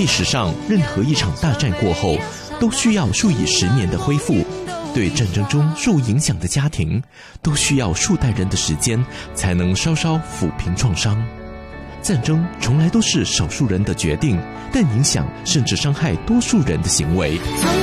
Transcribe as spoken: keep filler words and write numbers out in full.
历史上任何一场大战过后，都需要数以十年的恢复。对战争中受影响的家庭，都需要数代人的时间才能稍稍抚平创伤。战争从来都是少数人的决定，但影响甚至伤害多数人的行为。